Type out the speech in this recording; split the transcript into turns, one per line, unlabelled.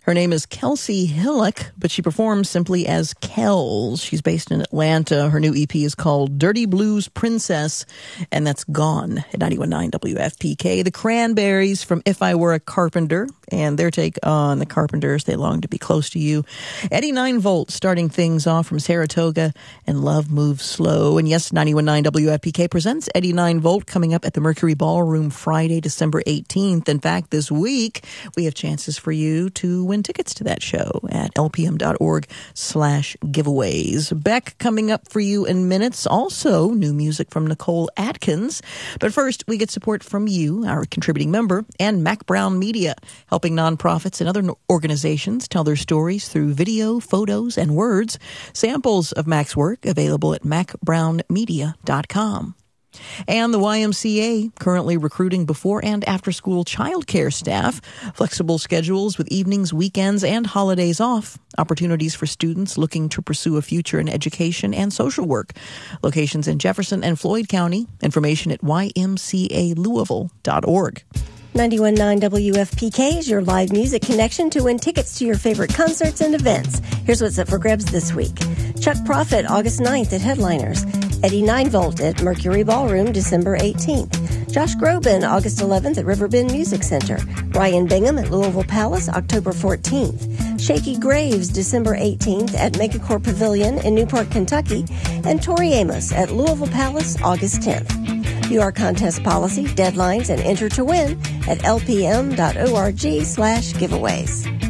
Her name is Kelsey Hillock, but she performs simply as Kels. She's based in Atlanta. Her new EP is called Dirty Blues Princess, and that's gone at 91.9 WFPK. The Cranberries from If I Were a Carpenter, and their take on the Carpenters, They Long to Be Close to You. Eddie 9 Volt starting things off from Saratoga, and Love Moves Slow. And yes, 91.9 WFPK presents Eddie 9 Volt coming up at the Mercury Ballroom Friday, December 18th. In fact, this week, we have chances for you to win tickets to that show at lpm.org/giveaways. Beck coming up for you in minutes. Also, new music from Nicole Atkins. But first, we get support from you, our contributing member, and Mac Brown Media, helping nonprofits and other organizations tell their stories through video, photos, and words. Samples of Mac's work available at macbrownmedia.com. And the YMCA currently recruiting before and after school childcare staff, flexible schedules with evenings, weekends, and holidays off, opportunities for students looking to pursue a future in education and social work. Locations in Jefferson and Floyd County. Information at ymcalouisville.org.
91.9 WFPK is your live music connection to win tickets to your favorite concerts and events. Here's what's up for grabs this week. Chuck Prophet, August 9th at Headliners. Eddie 9 Volt at Mercury Ballroom, December 18th. Josh Groban, August 11th at Riverbend Music Center. Ryan Bingham at Louisville Palace, October 14th. Shaky Graves, December 18th at Megacorp Pavilion in Newport, Kentucky. And Tori Amos at Louisville Palace, August 10th. View our contest policy, deadlines, and enter to win at lpm.org/giveaways.